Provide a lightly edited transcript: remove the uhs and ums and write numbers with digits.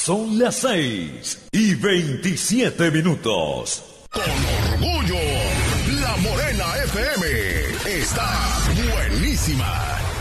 Son las 6:27. Con orgullo, La Morena FM está buenísima.